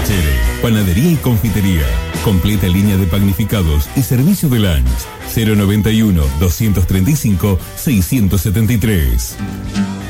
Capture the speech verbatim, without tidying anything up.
Cachere, panadería y confitería. Completa línea de panificados y servicio de lunch. cero noventa y uno, doscientos treinta y cinco, seiscientos setenta y tres.